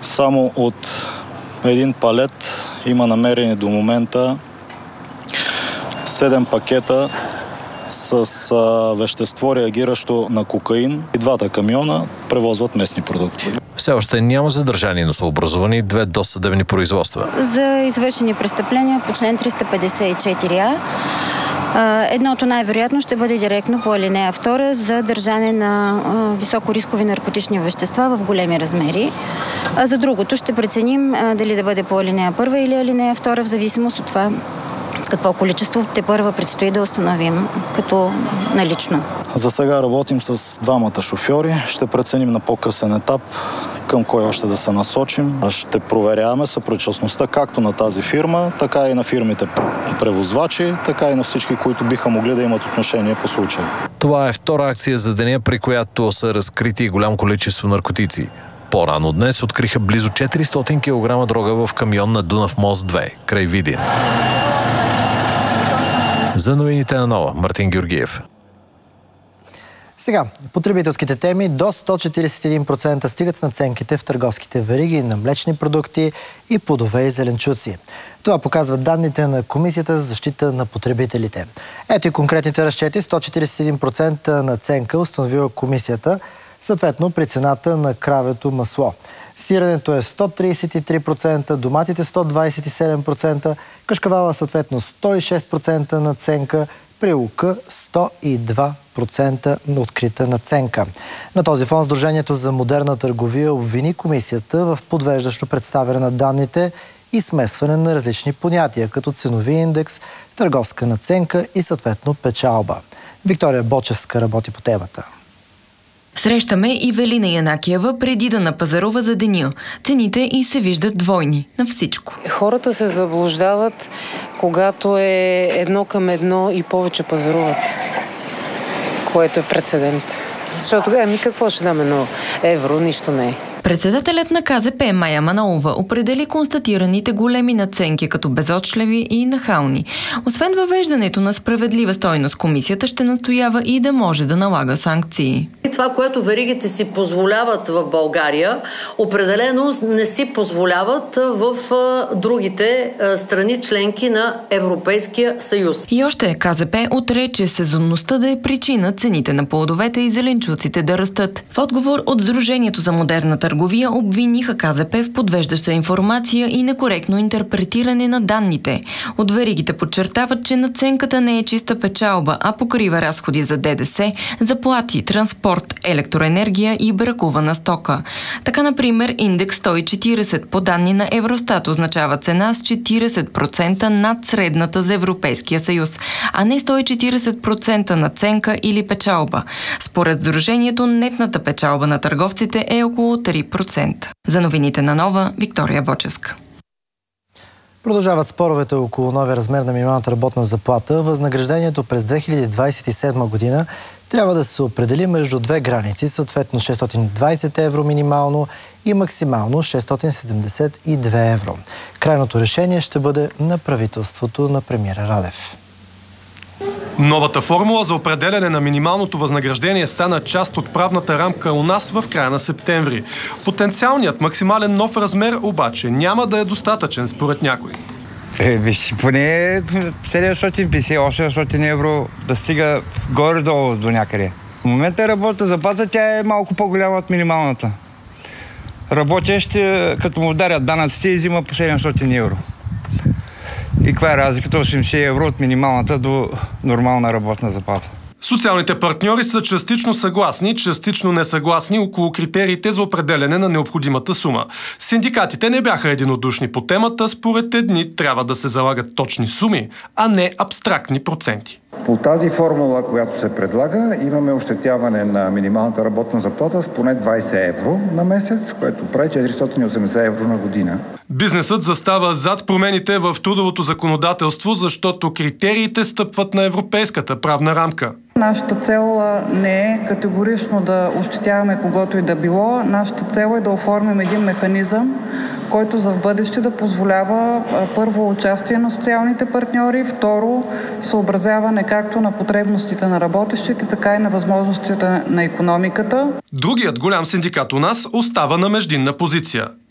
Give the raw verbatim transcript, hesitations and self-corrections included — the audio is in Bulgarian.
Само от един палет има намерени до момента седем пакета с а, вещество, реагиращо на кокаин. И двата камиона превозват местни продукти. Все още няма задържани, но са образувани две досъдебни производства. За извършени престъпления по член триста петдесет и четири а едното най-вероятно ще бъде директно по алинея втора за държане на високорискови наркотични вещества в големи размери. А за другото ще преценим дали да бъде по алинея първа или алинея втора, в зависимост от това какво количество те първа предстои да установим като налично. За сега работим с двамата шофьори. Ще преценим на по-късен етап към кой още да се насочим. Ще проверяваме съпричастността както на тази фирма, така и на фирмите превозвачи, така и на всички, които биха могли да имат отношение по случая. Това е втора акция за деня, при която са разкрити голям количество наркотици. По-рано днес откриха близо четиристотин килограма дрога в камион на Дунав мост две, край Видин. За новините на Нова, Мартин Георгиев. Сега, потребителските теми до сто четиридесет и един процента стигат надценките в търговските вериги на млечни продукти и плодове и зеленчуци. Това показват данните на Комисията за защита на потребителите. Ето и конкретните разчети. сто четиридесет и един процента надценка установила Комисията, съответно при цената на кравето масло. Сиренето е сто тридесет и три процента, доматите сто двадесет и седем процента, кашкавала съответно сто и шест процента надценка, при лука сто и два процента на открита надценка. На този фон Сдружението за модерна търговия обвини Комисията в подвеждащо представяне на данните и смесване на различни понятия, като ценови индекс, търговска надценка и съответно печалба. Виктория Бочевска работи по темата. Срещаме Ивелина Янакиева преди да напазарува за деня. Цените и се виждат двойни на всичко. Хората се заблуждават, когато е едно към едно и повече пазаруват, което е прецедент. Защото, ами какво ще даме едно евро, нищо не е. Председателят на КЗП Майя Манолова определи констатираните големи надценки като безочливи и нахални. Освен въвеждането на справедлива стойност, комисията ще настоява и да може да налага санкции. Това, което веригите си позволяват в България, определено не си позволяват в другите страни членки на Европейския съюз. И още КЗП отрече сезонността да е причина цените на плодовете и зеленчуците да растат. В отговор от Сдружението за модерна търговия обвиниха КЗП в подвеждаща информация и некоректно интерпретиране на данните. От веригите подчертават, че надценката не е чиста печалба, а покрива разходи за ДДС, заплати, транспорт, електроенергия и бракувана стока. Така, например, индекс сто и четиридесет по данни на Евростат означава цена с четиридесет процента над средната за Европейския съюз, а не сто и четиридесет процента надценка или печалба. Според Сдружението, нетната печалба на търговците е около три процента. За новините на Нова, Виктория Бочевска. Продължават споровете около новия размер на минималната работна заплата. Възнаграждението през две хиляди двадесет и седма година трябва да се определи между две граници, съответно шестстотин и двадесет евро минимално и максимално шестстотин седемдесет и две евро. Крайното решение ще бъде на правителството на премиера Радев. Новата формула за определяне на минималното възнаграждение стана част от правната рамка у нас в края на септември. Потенциалният максимален нов размер обаче няма да е достатъчен според някой. Е, виж, поне седемстотин и петдесет до осемстотин евро да стига горе-долу до някъде. В момента работа заплата, тя е малко по-голяма от минималната. Работещ, като му ударят данъците, и взима по седемстотин евро. И каква е разликата осемдесет евро от минималната до нормална работна заплата? Социалните партньори са частично съгласни, частично несъгласни около критериите за определяне на необходимата сума. Синдикатите не бяха единодушни по темата. Според едни трябва да се залагат точни суми, а не абстрактни проценти. По тази формула, която се предлага, имаме ощетяване на минималната работна заплата с поне двадесет евро на месец, което прави четиристотин и осемдесет евро на година. Бизнесът застава зад промените в трудовото законодателство, защото критериите стъпват на европейската правна рамка. Нашата цел не е категорично да ощетяваме когото и да било. Нашата цел е да оформим един механизъм, който за в бъдеще да позволява първо участие на социалните партньори, второ съобразяване както на потребностите на работещите, така и на възможностите на икономиката. Другият голям синдикат у нас остава на междинна позиция.